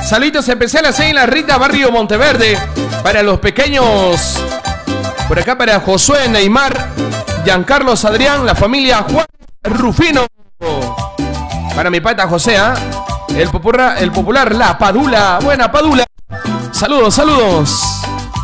Saluditos especiales ahí en la Rita, barrio Monteverde. Para los pequeños. Por acá para Josué, Neymar, Giancarlos, Adrián, la familia Juan Rufino. Para mi pata José, ¿eh? El popular La Padula. Buena Padula. Saludos, saludos.